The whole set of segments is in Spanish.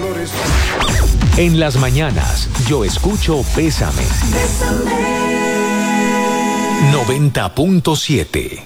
flores. En las mañanas, yo escucho Bésame. 90.7.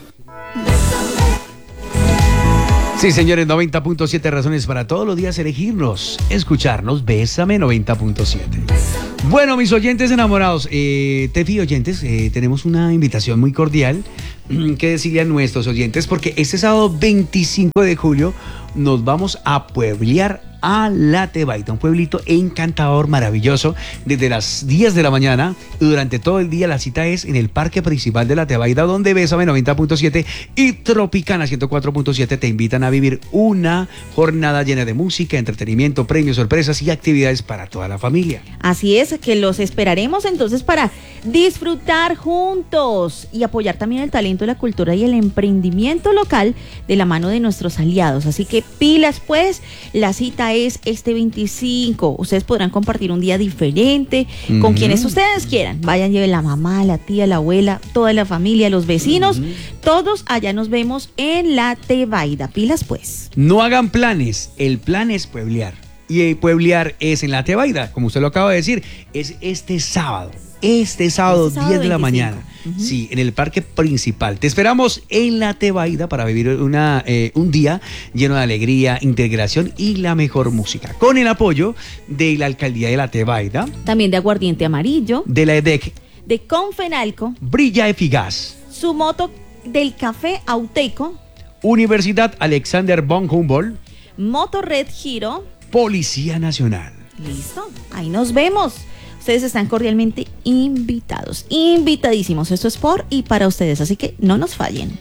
Sí, señores, 90.7 razones para todos los días elegirnos, escucharnos. Bésame 90.7. Bueno, mis oyentes enamorados, Tefi oyentes, tenemos una invitación muy cordial que decirle a nuestros oyentes, porque este sábado 25 de julio nos vamos a pueblear a La Tebaida, un pueblito encantador, maravilloso, desde las 10 de la mañana y durante todo el día. La cita es en el parque principal de La Tebaida, donde Bésame 90.7 y Tropicana 104.7 te invitan a vivir una jornada llena de música, entretenimiento, premios, sorpresas y actividades para toda la familia. Así es, que los esperaremos entonces para disfrutar juntos y apoyar también el talento, la cultura y el emprendimiento local de la mano de nuestros aliados. Así que pilas pues, la cita es este 25. Ustedes podrán compartir un día diferente con quienes ustedes quieran. Vayan, lleven la mamá, la tía, la abuela, toda la familia, los vecinos, todos allá nos vemos en La Tebaida. Pilas pues. No hagan planes, el plan es pueblear. Y pueblear es en La Tebaida, como usted lo acaba de decir, es este sábado 10 de la mañana. Sí, en el parque principal. Te esperamos en La Tebaida para vivir un día lleno de alegría, integración y la mejor música. Con el apoyo de la Alcaldía de La Tebaida, también de Aguardiente Amarillo, de la EDEC, de Confenalco, Brilla Efigas, su moto del Café Auteco, Universidad Alexander von Humboldt, Moto Red Giro, Policía Nacional. Listo, ahí nos vemos. Ustedes están cordialmente invitados, invitadísimos. Esto es por y para ustedes, así que no nos fallen.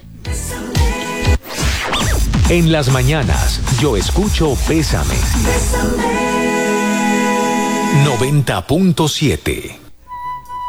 En las mañanas, yo escucho Bésame. 90.7.